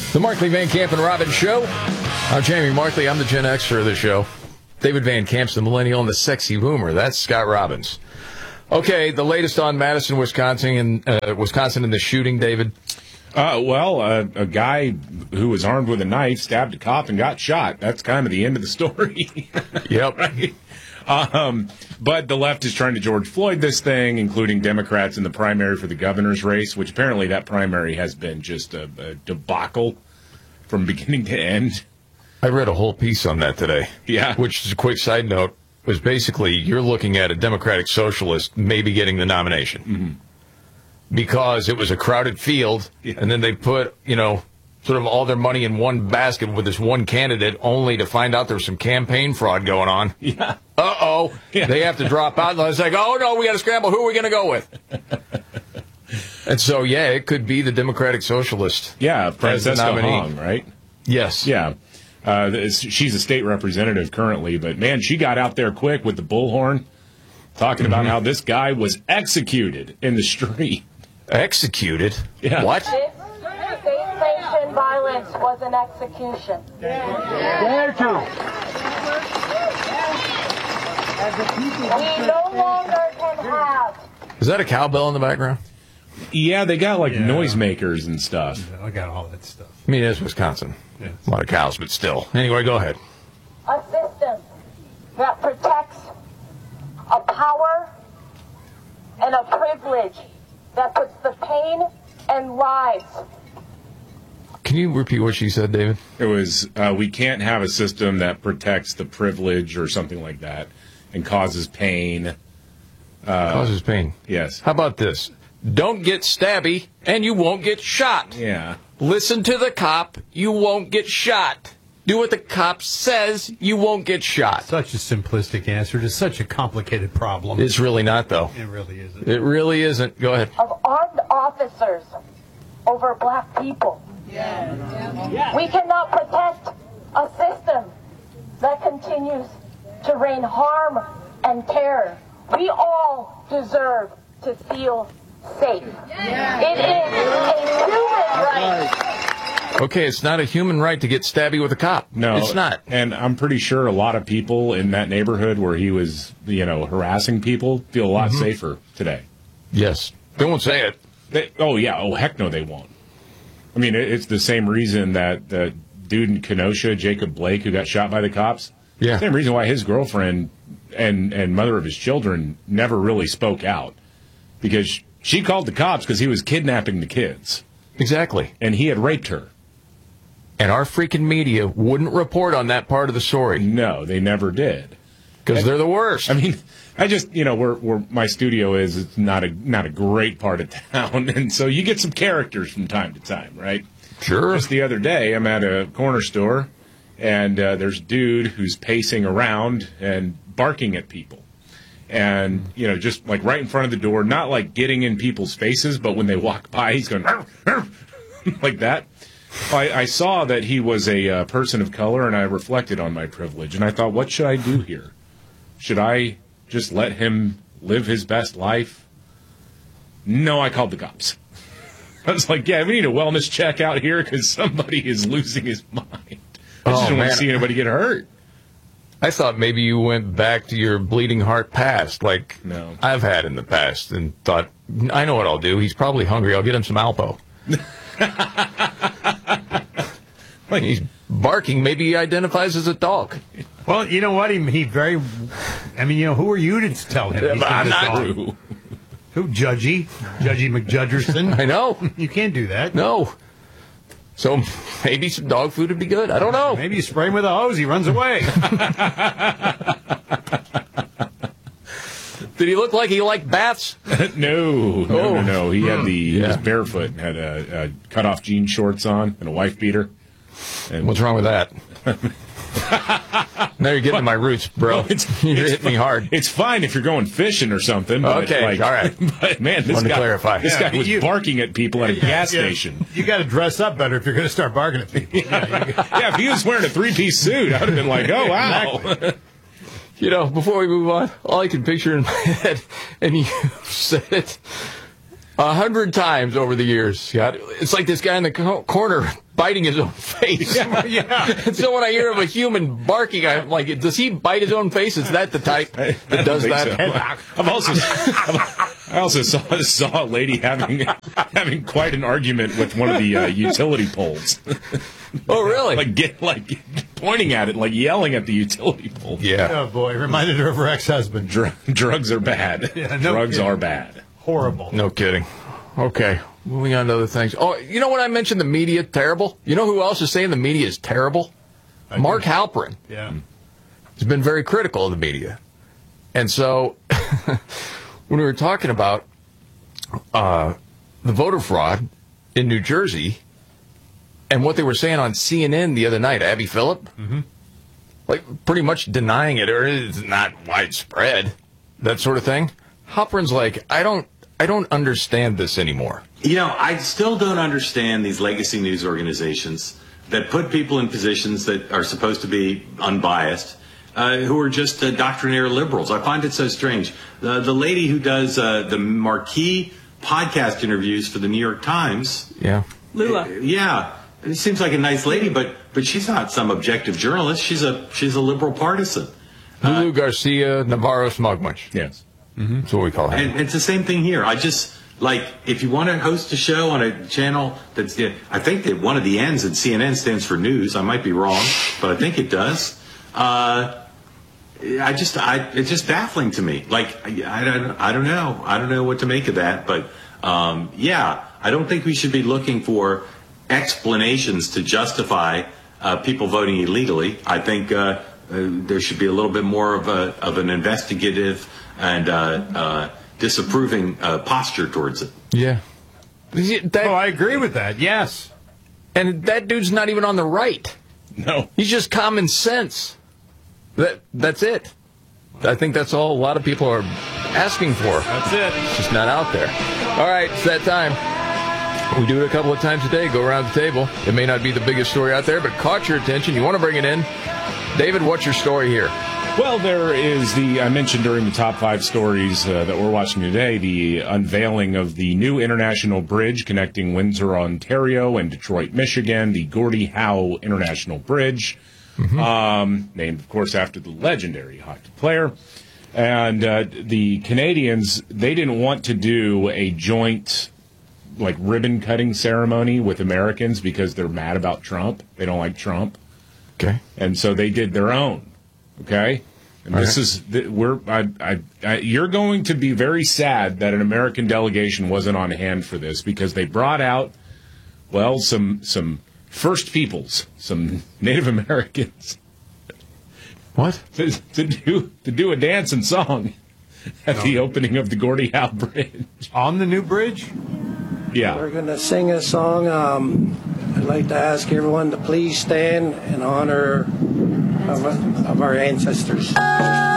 The Markley, Van Camp, and Robbins Show. I'm Jamie Markley. I'm the Gen Xer of the show. David Van Camp's the millennial and the sexy boomer. That's Scott Robbins. Okay, the latest on Madison, Wisconsin, and the shooting, David. A guy who was armed with a knife stabbed a cop and got shot. That's kind of the end of the story. Yep. Right? But the left is trying to George Floyd this thing, including Democrats in the primary for the governor's race, which apparently that primary has been just a debacle from beginning to end. I read a whole piece on that today. Yeah. Which is a quick side note, was basically you're looking at a Democratic socialist maybe getting the nomination. Mm-hmm. Because it was a crowded field, and then they put, sort of all their money in one basket with this one candidate, only to find out there's some campaign fraud going on. Yeah. Uh-oh. Yeah. They have to drop out, and it's like, oh, no, we got to scramble. Who are we going to go with? And so, it could be the Democratic Socialist. Yeah, Francesca Hong, right? Yes. Yeah. She's a state representative currently, but, man, she got out there quick with the bullhorn, talking about how this guy was executed in the street. Executed? Yeah. What? This state-sanctioned violence was an execution. Dare to. We no longer can have. Is that a cowbell in the background? Yeah, they got noisemakers and stuff. Yeah, I got all that stuff. I mean, it's Wisconsin. Yeah. A lot of cows, but still. Anyway, go ahead. A system that protects a power and a privilege that puts the pain and lives. Can you repeat what she said, David? It was, we can't have a system that protects the privilege or something like that and causes pain. Causes pain. Yes. How about this? Don't get stabby, and you won't get shot. Yeah. Listen to the cop, you won't get shot. Do what the cop says, you won't get shot. Such a simplistic answer to such a complicated problem. It's really not, though. It really isn't. It really isn't. Go ahead. Of armed officers over black people. Yeah. We cannot protect a system that continues to rain harm and terror. We all deserve to feel safe. It is a human right. Okay, it's not a human right to get stabby with a cop. No, it's not. And I'm pretty sure a lot of people in that neighborhood where he was, harassing people feel a lot safer today. Yes. They won't say it. Heck no, they won't. I mean, it's the same reason that the dude in Kenosha, Jacob Blake, who got shot by the cops. Yeah. Same reason why his girlfriend and mother of his children never really spoke out. Because she called the cops because he was kidnapping the kids. Exactly. And he had raped her. And our freaking media wouldn't report on that part of the story. No, they never did. Because they're the worst. I mean, I just, where my studio is, it's not a great part of town. And so you get some characters from time to time, right? Sure. Just the other day, I'm at a corner store, and there's a dude who's pacing around and barking at people. And, just like right in front of the door, not like getting in people's faces, but when they walk by, he's going, arf, arf, like that. I saw that he was a person of color, and I reflected on my privilege. And I thought, what should I do here? Should I just let him live his best life? No, I called the cops. I was like, we need a wellness check out here because somebody is losing his mind. I just don't want to see anybody get hurt. I thought maybe you went back to your bleeding heart past, like No. I've had in the past, and thought, I know what I'll do. He's probably hungry. I'll get him some Alpo. Like he's barking. Maybe he identifies as a dog. Well, you know what? He very. I mean, who are you to tell him? He's I'm not. dog? Who, Judgy McJudgerson? I know. You can't do that. No. So maybe some dog food would be good. I don't know. Maybe you spray him with a hose. He runs away. Did he look like he liked baths? No. He was barefoot and had a cut-off jean shorts on and a wife beater. And What's wrong with that? Now you're getting to my roots, bro. You're hitting me hard. It's fine if you're going fishing or something. But Okay, all right. But man, this guy, clarify. This guy was barking at people at a gas station. You got to dress up better if you're going to start barking at people. If he was wearing a three-piece suit, I would have been like, oh, wow. Before we move on, all I can picture in my head, and you said it, 100 times over the years, Scott. It's like this guy in the corner biting his own face. Yeah. And so when I hear of a human barking, I'm like, does he bite his own face? Is that the type that does that? So. I also saw a lady having quite an argument with one of the utility poles. Oh, really? like pointing at it, like yelling at the utility pole. Yeah. Oh, boy. Reminded her of her ex-husband. Drugs are bad. Yeah, no Drugs kidding. are bad. Horrible. No kidding. Okay, moving on to other things. Oh, you know when I mentioned the media terrible? You know who else is saying the media is terrible? Mark Halperin. Yeah. He's been very critical of the media. And so when we were talking about the voter fraud in New Jersey and what they were saying on CNN the other night, Abby Phillip, like pretty much denying it, or it's not widespread, that sort of thing. Halperin's like, I don't understand this anymore. You know, I still don't understand these legacy news organizations that put people in positions that are supposed to be unbiased, who are just doctrinaire liberals. I find it so strange. The lady who does the marquee podcast interviews for the New York Times. Yeah. Lula. Yeah. It seems like a nice lady, but she's not some objective journalist. She's a liberal partisan. Lulu Garcia Navarro Smugmunch. Yes. That's what we call her. And it's the same thing here. I just, like, if you want to host a show on a channel that's, I think that one of the N's in CNN stands for news. I might be wrong, but I think it does. It's just baffling to me. Like, I don't know. I don't know what to make of that. But, yeah, I don't think we should be looking for explanations to justify people voting illegally. I think there should be a little bit more of an investigative and disapproving posture towards it. Yeah. I agree with that. Yes. And that dude's not even on the right. No. He's just common sense. That's it. I think that's all a lot of people are asking for. That's it. It's just not out there. All right, it's that time. We do it a couple of times a day, go around the table. It may not be the biggest story out there, but caught your attention. You want to bring it in. David, what's your story here? Well, there is I mentioned during the top 5 stories that we're watching today, the unveiling of the new international bridge connecting Windsor, Ontario and Detroit, Michigan, the Gordie Howe International Bridge, named, of course, after the legendary hockey player. And the Canadians, they didn't want to do a joint, like, ribbon-cutting ceremony with Americans because they're mad about Trump. They don't like Trump. Okay. And so they did their own. Okay, and this is you're going to be very sad that an American delegation wasn't on hand for this, because they brought out, well, some First Peoples, some Native Americans. What? to do a dance and song at the opening of the Gordie Howe Bridge. On the new bridge? Yeah. We're going to sing a song. I'd like to ask everyone to please stand in honor of our ancestors.